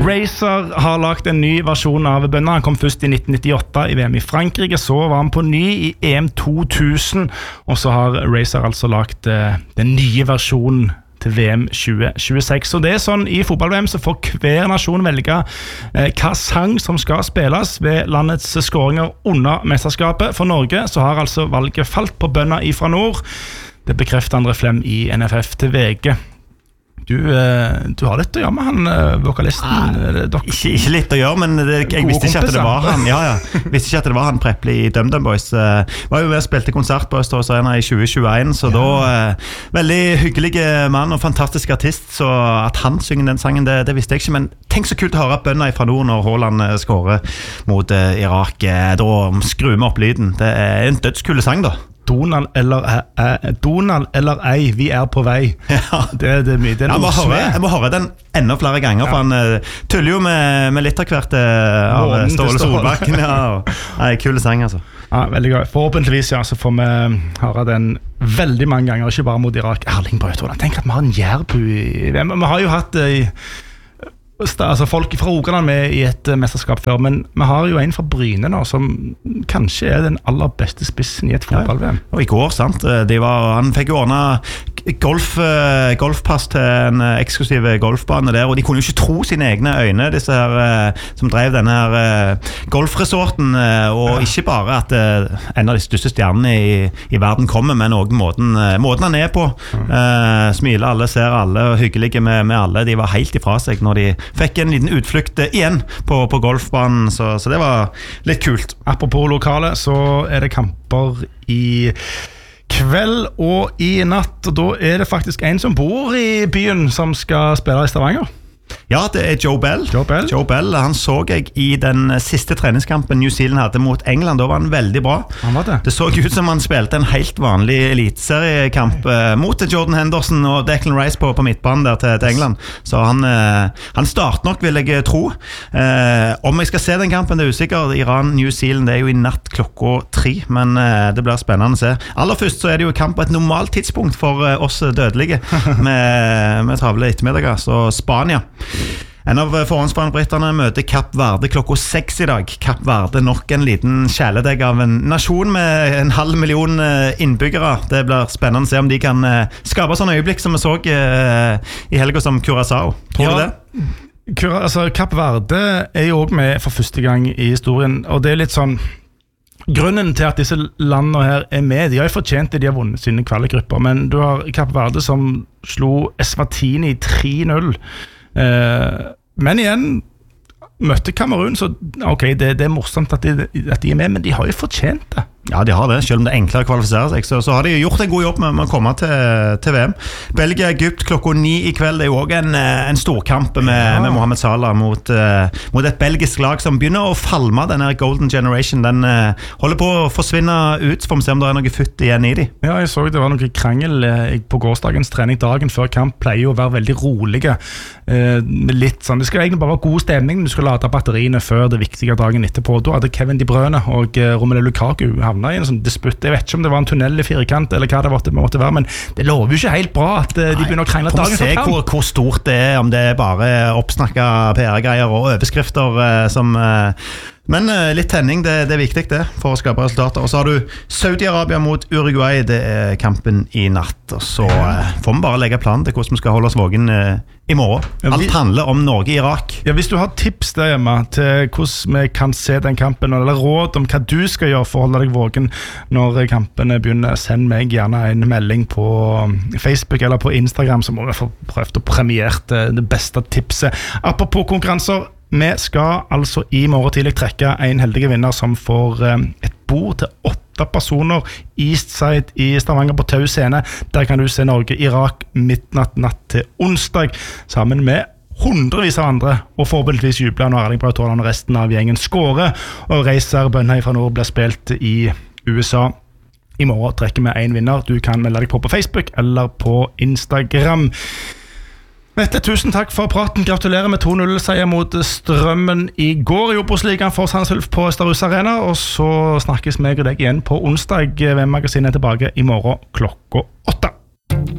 Racer har lagt en ny versjon av bønner. Han kom først i 1998 i VM i Frankrike, så var han på ny i EM 2000, og så har Racer altså lagt den nye versjonen til VM 2026. Og det sånn i fotball-VM så får hver nasjon velge hva sang som skal spilles ved landets skåringer under mesterskapet. For Norge så har altså valget falt på bønner ifra nord. Det bekrefter André Flem i NFF til VG. Du har litt å gjøre med han, vokalisten. Ikke litt å gjøre, men jeg visste ikke at det var han. Visste ikke at det var han Prepli i DumDum Boys. Var jo ved å spilte konsert på Østerås Arena i 2021, så da veldig hyggelige mann og fantastisk artist, så at han synger den sangen, det visste jeg ikke, men tenk så kult å høre bønner fra nord når Haaland skårer mot Irak. Da skrur vi opp lyden. Det en dødskule sang da. Donald eller ei, vi på vei. Ja. Det mye. Jeg må høre den enda flere ganger, for han tuller jo med litt av hvert av Ståle Solbakken. Kule sang, altså. Ja, veldig gøy. Forhåpentligvis, så får vi høre den veldig mange ganger, ikke bare mot Irak. Erling Braut Haaland, tenk at vi har en jærbu vi har jo hatt folk fra Rogaland med i et mesterskap før, men vi har jo en fra Bryne nå, som kanskje den aller beste spissen i et fotball-VM. Og i går, sant? Han fikk jo ordnet golfpass til en eksklusiv golfbane der, og de kunne jo ikke tro sine egne øyne, disse her som drev denne her golfresorten, og ikke bare at en av de største stjernene i verden kommer, men også måten han på. Smiler alle, ser alle, og hyggelige med alle. De var helt ifra seg når de fikk en liten utflukt igjen på golfbanen, så det var litt kult. Apropos lokale, så det kamper i kveld og i natt, og da det faktisk en som bor i byen som skal spille i Stavanger. Ja, det Joe Bell. Joe Bell, han så jeg i den siste treningskampen New Zealand hadde mot England. Da var han veldig bra. Han var det. Det så ut som han spilte en helt vanlig elitseriekamp mot Jordan Henderson og Declan Rice på midtbanen der til England. Så han starter nok, vil jeg tro. Om jeg skal se den kampen, det usikker. Iran-New Zealand, det jo i natt 3:00, men det blir spennende å se. Aller først så det jo kamp på et normalt tidspunkt for oss dødelige med travle ettermiddager. Så Spania. En av forhåndsfavorittene møter Kapp Verde 6:00 i dag. Kapp Verde nok en liten kjæledegg av en nasjon med 500,000 innbyggere. Det blir spennende å se om de kan skape sånne øyeblikk som vi så i helgen som Curaçao. Tror du det? Kapp Verde jo også med for første gang i historien, og det litt sånn grunnen til at disse landene her med, de har jo fortjent det, de har vunnet sine kvalikgrupper, men du har Kapp Verde som slo Eswatini 3-0, men igjen møtte Kamerun, så ok, det morsomt at de med, men de har jo fortjent det. Ja, de har det, selv om det enklere å kvalifisere seg, så har de gjort en god jobb med å komme til VM. Belgia-Egypt 9:00 i kveld, det jo også en storkamp med Mohamed Salah mot et belgisk lag som begynner å falme, denne Golden Generation. Den holder på å forsvinne ut, for å se om det noe futt igjen i de. Ja, jeg så det var noe krangel på gårsdagens trening. Dagen før kamp pleier jo å være veldig rolige. Litt sånn, det skal egentlig bare være god stemning, du skal lade batteriene før det viktige dagen etterpå. Da hadde Kevin De Bruyne og Romelu Lukaku havna i en sånn disputt. Jeg vet ikke om det var en tunnel i firkant eller hva det måtte være, men det lover jo ikke helt bra at de begynner å krangle dagen før kamp. Hvor stort det om det bare oppsnakket PR-greier og overskrifter som... Men litt tenning, det viktig det, for å skape resultater. Og så har du Saudi-Arabia mot Uruguay, det kampen i natt. Og så får vi bare legge planen til hvordan vi skal holde oss vågen i morgen. Alt handler om Norge-Irak. Ja, hvis du har tips der hjemme til hvordan vi kan se den kampen, eller råd om hva du skal gjøre for å holde deg vågen når kampene begynner, send meg gjerne en melding på Facebook eller på Instagram, så må vi få prøvd å premiere det beste tipset. Apropos konkurranser, vi skal altså i morgen tidlig trekke en heldige vinner som får et bord til 8 personer Eastside i Stavanger på Tau scene. Der kan du se Norge-Irak natt til onsdag sammen med hundrevis av andre, og forhåpentligvis juble når Erling Braut Haaland og resten av gjengen skårer, og Racer Bønhei fra nord blir spilt i USA. I morgen trekker vi en vinner. Du kan melde deg på Facebook eller på Instagram. Mette, tusen takk for praten. Gratulerer med 2-0-seier mot Strømmen i går i Obos-ligaen for Sandnes Ulf på Østerås Arena, og så snakkes meg og deg igjen på onsdag. VM-magasinet tilbake i morgen 8:00.